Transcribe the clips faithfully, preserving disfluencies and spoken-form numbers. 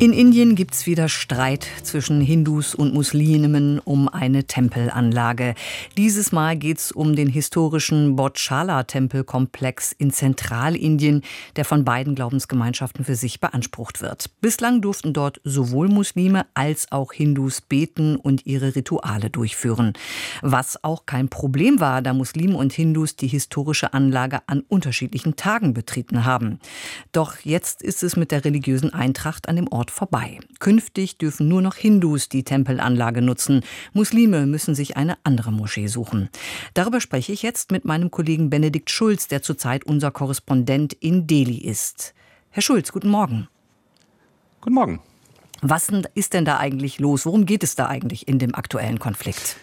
In Indien gibt's wieder Streit zwischen Hindus und Muslimen um eine Tempelanlage. Dieses Mal geht's um den historischen Bodhchala-Tempelkomplex in Zentralindien, der von beiden Glaubensgemeinschaften für sich beansprucht wird. Bislang durften dort sowohl Muslime als auch Hindus beten und ihre Rituale durchführen. Was auch kein Problem war, da Muslime und Hindus die historische Anlage an unterschiedlichen Tagen betreten haben. Doch jetzt ist es mit der religiösen Eintracht an dem Ort vorbei. Künftig dürfen nur noch Hindus die Tempelanlage nutzen. Muslime müssen sich eine andere Moschee suchen. Darüber spreche ich jetzt mit meinem Kollegen Benedikt Schulz, der zurzeit unser Korrespondent in Delhi ist. Herr Schulz, guten Morgen. Guten Morgen. Was ist denn da eigentlich los? Worum geht es da eigentlich in dem aktuellen Konflikt?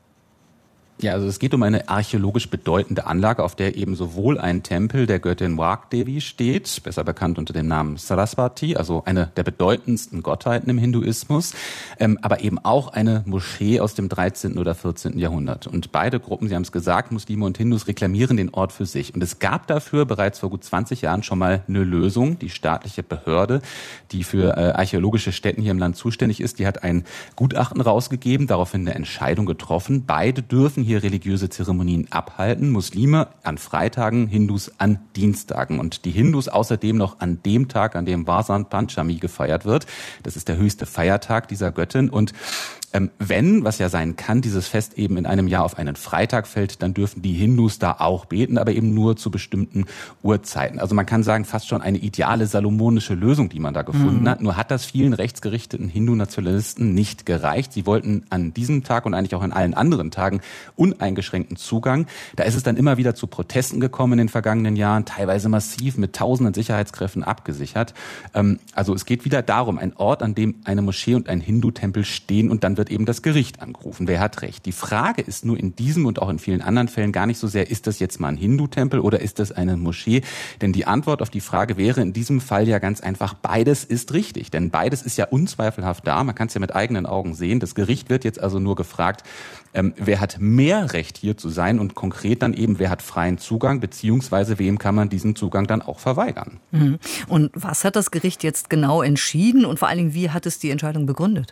Ja, also es geht um eine archäologisch bedeutende Anlage, auf der eben sowohl ein Tempel der Göttin Wagdevi steht, besser bekannt unter dem Namen Saraswati, also eine der bedeutendsten Gottheiten im Hinduismus, ähm, aber eben auch eine Moschee aus dem dreizehnten oder vierzehnten Jahrhundert. Und beide Gruppen, Sie haben es gesagt, Muslime und Hindus, reklamieren den Ort für sich. Und es gab dafür bereits vor gut zwanzig Jahren schon mal eine Lösung. Die staatliche Behörde, die für äh, archäologische Stätten hier im Land zuständig ist, die hat ein Gutachten rausgegeben, daraufhin eine Entscheidung getroffen. Beide dürfen hier religiöse Zeremonien abhalten. Muslime an Freitagen, Hindus an Dienstagen. Und die Hindus außerdem noch an dem Tag, an dem Vasant Panchami gefeiert wird. Das ist der höchste Feiertag dieser Göttin. Und Ähm, wenn, was ja sein kann, dieses Fest eben in einem Jahr auf einen Freitag fällt, dann dürfen die Hindus da auch beten, aber eben nur zu bestimmten Uhrzeiten. Also man kann sagen, fast schon eine ideale salomonische Lösung, die man da gefunden mhm. hat. Nur hat das vielen rechtsgerichteten Hindu-Nationalisten nicht gereicht. Sie wollten an diesem Tag und eigentlich auch an allen anderen Tagen uneingeschränkten Zugang. Da ist es dann immer wieder zu Protesten gekommen in den vergangenen Jahren, teilweise massiv mit tausenden Sicherheitskräften abgesichert. Ähm, also es geht wieder darum, ein Ort, an dem eine Moschee und ein Hindu-Tempel stehen, und dann wird eben das Gericht angerufen. Wer hat recht? Die Frage ist nur in diesem und auch in vielen anderen Fällen gar nicht so sehr, ist das jetzt mal ein Hindu-Tempel oder ist das eine Moschee? Denn die Antwort auf die Frage wäre in diesem Fall ja ganz einfach, beides ist richtig. Denn beides ist ja unzweifelhaft da. Man kann es ja mit eigenen Augen sehen. Das Gericht wird jetzt also nur gefragt, ähm, wer hat mehr Recht hier zu sein und konkret dann eben, wer hat freien Zugang, beziehungsweise wem kann man diesen Zugang dann auch verweigern. Und was hat das Gericht jetzt genau entschieden und vor allen Dingen, wie hat es die Entscheidung begründet?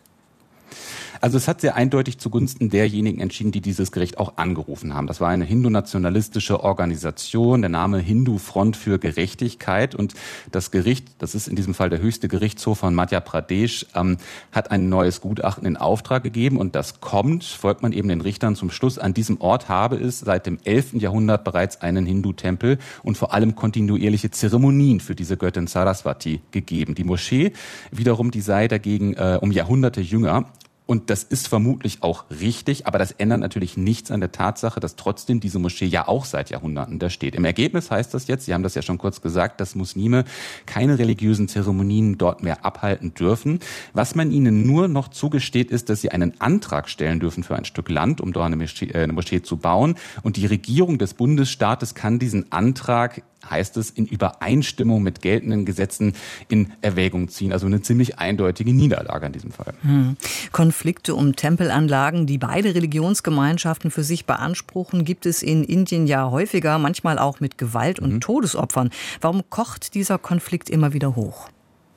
Also es hat sehr eindeutig zugunsten derjenigen entschieden, die dieses Gericht auch angerufen haben. Das war eine hindu-nationalistische Organisation, der Name Hindu-Front für Gerechtigkeit. Und das Gericht, das ist in diesem Fall der höchste Gerichtshof von Madhya Pradesh, ähm, hat ein neues Gutachten in Auftrag gegeben. Und das kommt, folgt man eben den Richtern zum Schluss, an diesem Ort habe es seit dem elften Jahrhundert bereits einen Hindu-Tempel und vor allem kontinuierliche Zeremonien für diese Göttin Saraswati gegeben. Die Moschee wiederum, die sei dagegen äh, um Jahrhunderte jünger. Und das ist vermutlich auch richtig, aber das ändert natürlich nichts an der Tatsache, dass trotzdem diese Moschee ja auch seit Jahrhunderten da steht. Im Ergebnis heißt das jetzt, Sie haben das ja schon kurz gesagt, dass Muslime keine religiösen Zeremonien dort mehr abhalten dürfen. Was man ihnen nur noch zugesteht, ist, dass sie einen Antrag stellen dürfen für ein Stück Land, um dort eine Moschee, äh, eine Moschee zu bauen. Und die Regierung des Bundesstaates kann diesen Antrag, heißt es, in Übereinstimmung mit geltenden Gesetzen in Erwägung ziehen. Also eine ziemlich eindeutige Niederlage in diesem Fall. Hm. Konflikte um Tempelanlagen, die beide Religionsgemeinschaften für sich beanspruchen, gibt es in Indien ja häufiger, manchmal auch mit Gewalt und mhm. Todesopfern. Warum kocht dieser Konflikt immer wieder hoch?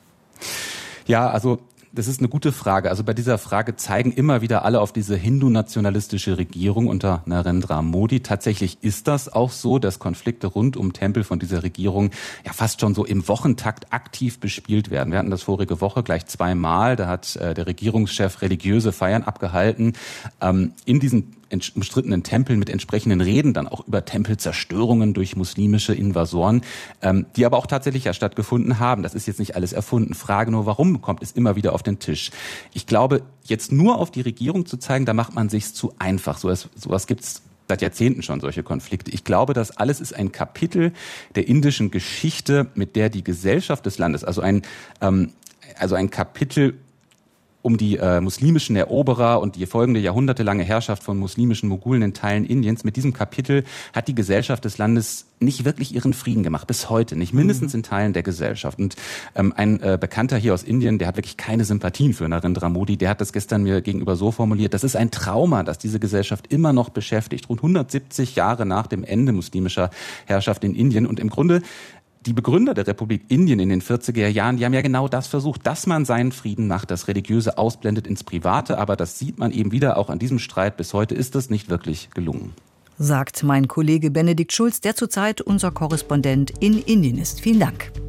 Ja, also das ist eine gute Frage. Also bei dieser Frage zeigen immer wieder alle auf diese hindu-nationalistische Regierung unter Narendra Modi. Tatsächlich ist das auch so, dass Konflikte rund um Tempel von dieser Regierung ja fast schon so im Wochentakt aktiv bespielt werden. Wir hatten das vorige Woche gleich zweimal. Da hat äh, der Regierungschef religiöse Feiern abgehalten. Ähm, in diesen umstrittenen Tempeln mit entsprechenden Reden dann auch über Tempelzerstörungen durch muslimische Invasoren, ähm, die aber auch tatsächlich ja stattgefunden haben. Das ist jetzt nicht alles erfunden. Frage nur, warum kommt es immer wieder auf den Tisch? Ich glaube, jetzt nur auf die Regierung zu zeigen, da macht man sich's zu einfach. So was, sowas gibt's seit Jahrzehnten schon, solche Konflikte. Ich glaube, das alles ist ein Kapitel der indischen Geschichte, mit der die Gesellschaft des Landes, also ein, ähm, also ein Kapitel um die äh, muslimischen Eroberer und die folgende jahrhundertelange Herrschaft von muslimischen Mogulen in Teilen Indiens. Mit diesem Kapitel hat die Gesellschaft des Landes nicht wirklich ihren Frieden gemacht, bis heute nicht, mindestens in Teilen der Gesellschaft. Und ähm, ein äh, Bekannter hier aus Indien, der hat wirklich keine Sympathien für Narendra Modi, der hat das gestern mir gegenüber so formuliert, das ist ein Trauma, das diese Gesellschaft immer noch beschäftigt, rund hundertsiebzig Jahre nach dem Ende muslimischer Herrschaft in Indien. Und im Grunde Die Begründer der Republik Indien in den vierziger Jahren, die haben ja genau das versucht, dass man seinen Frieden macht, das Religiöse ausblendet ins Private. Aber das sieht man eben wieder auch an diesem Streit. Bis heute ist es nicht wirklich gelungen. Sagt mein Kollege Benedikt Schulz, der zurzeit unser Korrespondent in Indien ist. Vielen Dank.